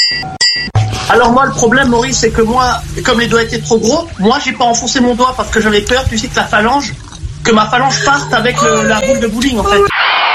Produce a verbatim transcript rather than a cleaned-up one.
Alors moi le problème Maurice c'est que moi comme les doigts étaient trop gros, moi j'ai pas enfoncé mon doigt parce que j'avais peur, tu sais que la phalange, que ma phalange parte avec le, la boule de bowling en fait.